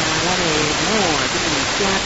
咱的某这个家族，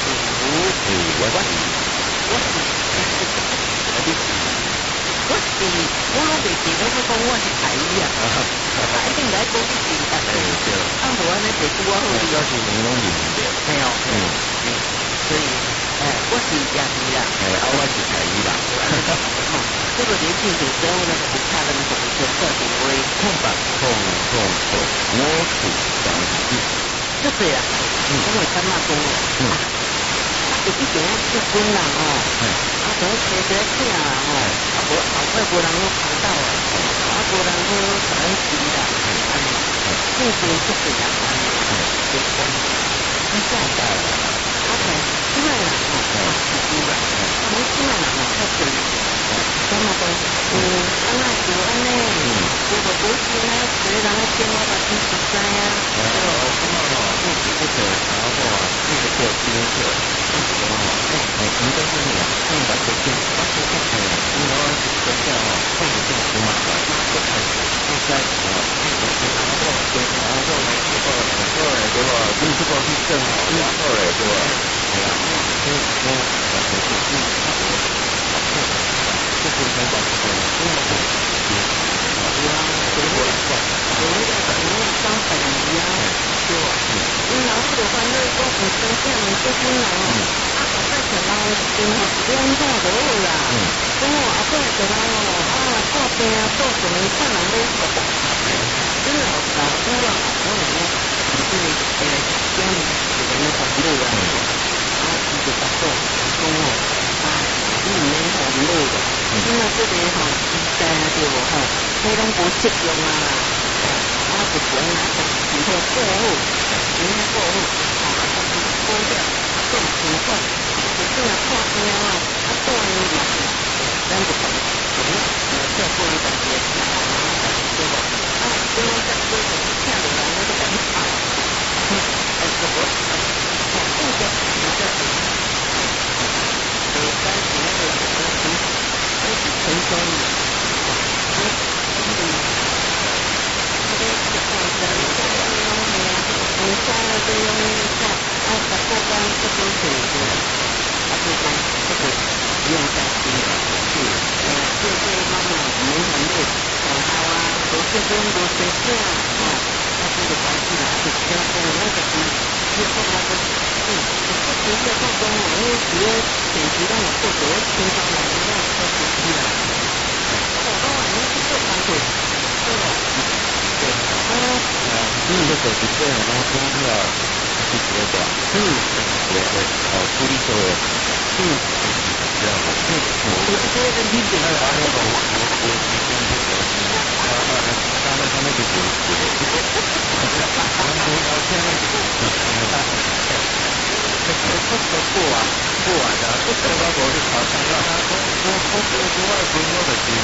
我拢袂记得去讲我是台语啊，一定来讲你是台语，无安尼就拄我好哩。 要是你拢认得， 嘿哦，所以，我是家己啦， 我是台语啦。 这个年纪的时候呢，不差那么多，就特别为空白，我是张喜， 就是啊，因为干嘛讲哦，以前结婚人哦，都生一个囝哦，无后尾无人去看到啊，无人去传奇啦，这些就是人结婚，你现在因为啦，是啦，我们现在人太多了，咁啊讲，安那就安尼，如果不是呢，谁人来电话把你实在啊？ 不可然后那个叫今天叫你都是你把手机你老是在这样放着这样子嘛，不开始不开始然后来对吧？你这个是正好，然后对吧？哎呀，我把手机就是才把这个然后就反正讲有生囝的结婚人哦，后摆就人电话是两套就好啦。讲哦，后摆就人哦，挂病做什么看人咧说，真的老夫啊，我讲就是家里有人的反对啊，伊就发作，讲哦，你唔免烦恼的，因为这个吼，在对无吼，你拢无适用啊。就讲啊，就过好，过好，过了，做情况，就这样看病哦，做医嘛，咱就讲，照顾伊家己的病，对无？不能再做什么骗人的那个人啊，是不？这个比较担心那个成功的，在这用十个光这都是这个不用担心的，对妈妈没很累，然后都是跟都是这样这个关系啦，就这样那个是越做那个越做工因为只有前期让我做的平常人不要做前期啦，我都还没去做工作， 这手机对，然后中药是觉得，处理作业，这样，我这个理解了，我他那个是，不完的，不可能我是考上了，我外公我的是，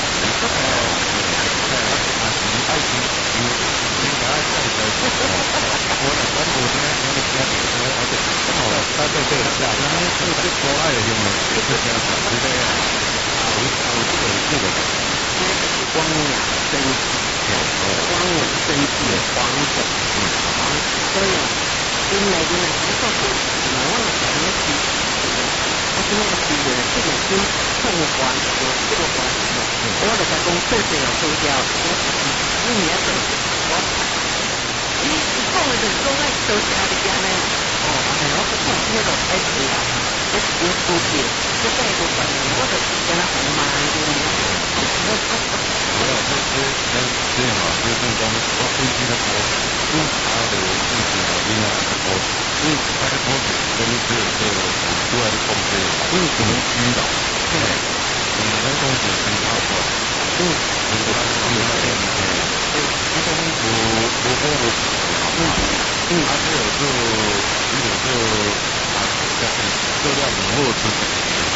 爱情，你把它带着，我的关注呢，那个家庭呢，他在这个下，那是最可爱的用的，就是这样子的呀，这个光武生气，光武生气的黄色，所以因为呢，这个我忘了讲那句，我今天是这个是凤凰，这个凰，我就在讲这些有收掉，你也是我。你讲的就是讲爱收下的家呢，我不讲那种爱吃啊，我是不不解，这个都反正我就是跟他红妈一样。 这样啊，就是讲我飞机的时候，他的飞机那边啊，他的飞机跟这个出来的空间，怎么知道？那东西很好玩，那个他们那边那种不好的，他这个就有点热量很厚的东西，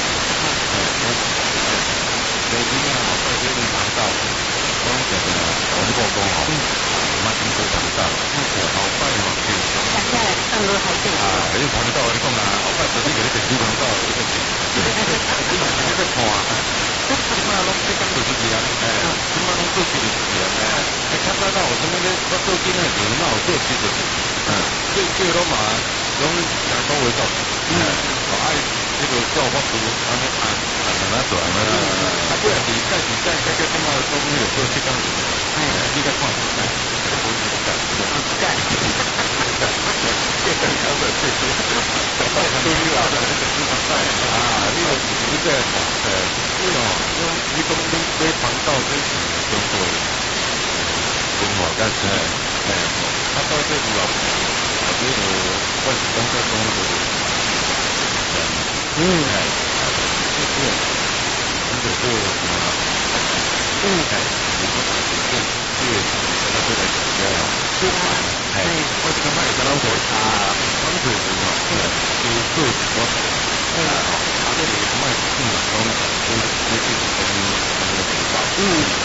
北京啊，快给你尝到，刚讲的红豆公好，蛮听说尝到，好快嘛， 大家上路还是你尝到你讲啊，好快手机给你点猪肠到，你买那个看啊，起码拢这刚就是这样，起码拢做起就是这样，看到我这边的我做起那个，那我做起就是，最多嘛。 拢成都为主，爱这个叫法度，安尼安那做安那，啊，不然比赛大家感觉讲那个做这工，你在看比赛，不是比赛，这个搞的这些，对啦，啊，你有你在看，为哦，你讲你在防到这些中国文化，但是他到这里了。这个我是刚才讲的，这个这个来讲，